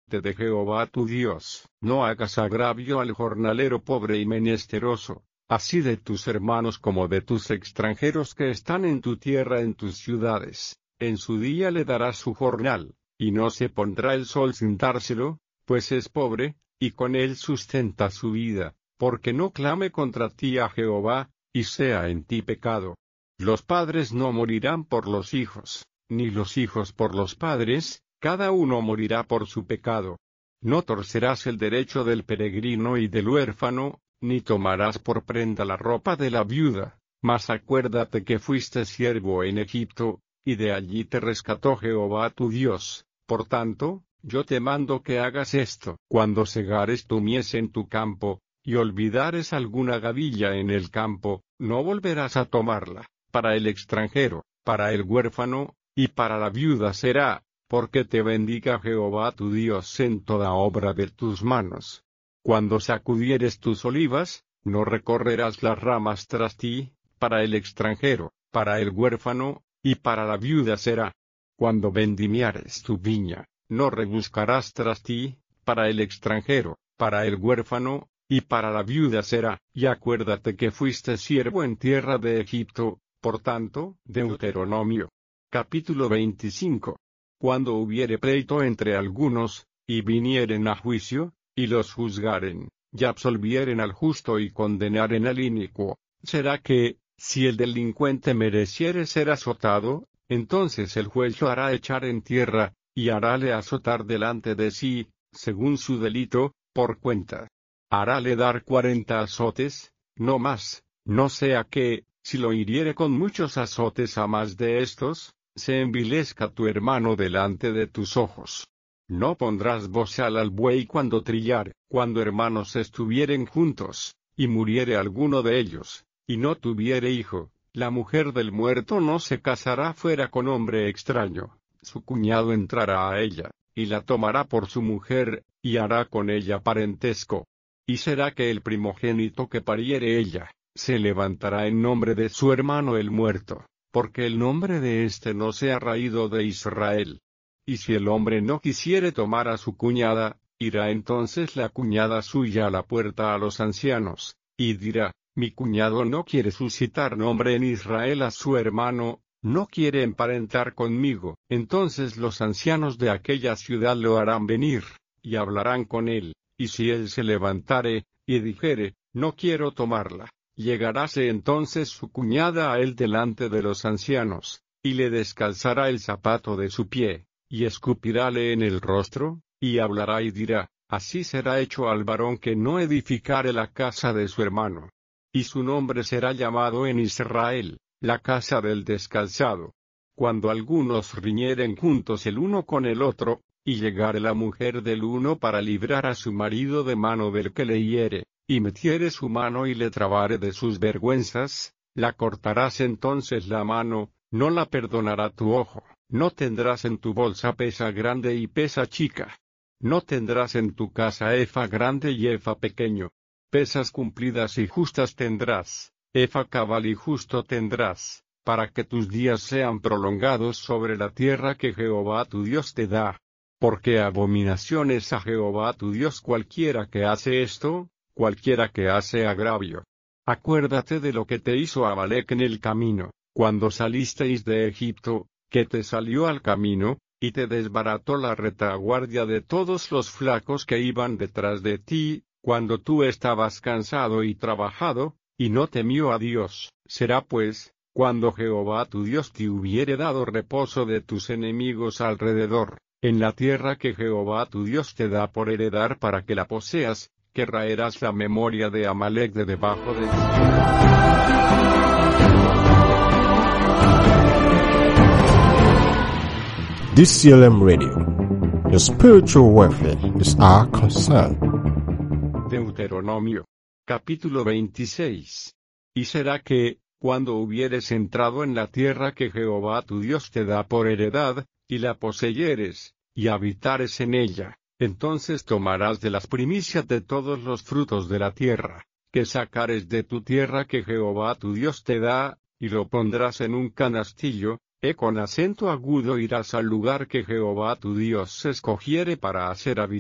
de Jehová tu Dios. No hagas agravio al jornalero pobre y menesteroso, así de tus hermanos como de tus extranjeros que están en tu tierra en tus ciudades. En su día le darás su jornal, y no se pondrá el sol sin dárselo, pues es pobre, y con él sustenta su vida, porque no clame contra ti a Jehová, y sea en ti pecado. Los padres no morirán por los hijos, ni los hijos por los padres, cada uno morirá por su pecado. No torcerás el derecho del peregrino y del huérfano, ni tomarás por prenda la ropa de la viuda, mas acuérdate que fuiste siervo en Egipto, y de allí te rescató Jehová tu Dios. Por tanto, yo te mando que hagas esto. Cuando segares tu mies en tu campo, y olvidares alguna gavilla en el campo, no volverás a tomarla. Para el extranjero, para el huérfano, y para la viuda será, porque te bendiga Jehová tu Dios en toda obra de tus manos. Cuando sacudieres tus olivas, no recorrerás las ramas tras ti, para el extranjero, para el huérfano, y para la viuda será. Cuando vendimiares tu viña, no rebuscarás tras ti, para el extranjero, para el huérfano, y para la viuda será. Y acuérdate que fuiste siervo en tierra de Egipto. Por tanto, Deuteronomio. Capítulo 25. Cuando hubiere pleito entre algunos, y vinieren a juicio, y los juzgaren, y absolvieren al justo y condenaren al inicuo, será que, si el delincuente mereciere ser azotado, entonces el juez lo hará echar en tierra, y harále azotar delante de sí, según su delito, por cuenta. Harále dar 40 azotes, no más, no sea que, si lo hiriere con muchos azotes a más de estos, se envilezca tu hermano delante de tus ojos. No pondrás bozal al buey cuando trillare. Cuando hermanos estuvieren juntos, y muriere alguno de ellos, y no tuviere hijo, la mujer del muerto no se casará fuera con hombre extraño. Su cuñado entrará a ella, y la tomará por su mujer, y hará con ella parentesco. Y será que el primogénito que pariere ella, se levantará en nombre de su hermano el muerto, porque el nombre de éste no sea raído de Israel. Y si el hombre no quisiere tomar a su cuñada, irá entonces la cuñada suya a la puerta a los ancianos, y dirá, mi cuñado no quiere suscitar nombre en Israel a su hermano, no quiere emparentar conmigo. Entonces los ancianos de aquella ciudad lo harán venir, y hablarán con él, y si él se levantare, y dijere, no quiero tomarla, llegaráse entonces su cuñada a él delante de los ancianos, y le descalzará el zapato de su pie, y escupirále en el rostro, y hablará y dirá, así será hecho al varón que no edificare la casa de su hermano. Y su nombre será llamado en Israel, la casa del descalzado. Cuando algunos riñeren juntos el uno con el otro, y llegare la mujer del uno para librar a su marido de mano del que le hiere, y metiere su mano y le trabare de sus vergüenzas, la cortarás entonces la mano, no la perdonará tu ojo. No tendrás en tu bolsa pesa grande y pesa chica. No tendrás en tu casa efa grande y efa pequeño. Pesas cumplidas y justas tendrás, efa cabal y justo tendrás, para que tus días sean prolongados sobre la tierra que Jehová tu Dios te da. Porque abominación es a Jehová tu Dios cualquiera que hace esto, cualquiera que hace agravio. Acuérdate de lo que te hizo Amalec en el camino, cuando salisteis de Egipto, que te salió al camino, y te desbarató la retaguardia de todos los flacos que iban detrás de ti, cuando tú estabas cansado y trabajado, y no temió a Dios. Será pues, cuando Jehová tu Dios te hubiere dado reposo de tus enemigos alrededor, en la tierra que Jehová tu Dios te da por heredar para que la poseas, que raerás la memoria de Amalec de debajo de ti. DCLM Radio. Your spiritual welfare is our concern. Deuteronomio. Capítulo 26. Y será que, cuando hubieres entrado en la tierra que Jehová tu Dios te da por heredad, y la poseyeres, y habitares en ella, entonces tomarás de las primicias de todos los frutos de la tierra, que sacares de tu tierra que Jehová tu Dios te da, y lo pondrás en un canastillo, con acento agudo irás al lugar que Jehová tu Dios escogiere para hacer habitación.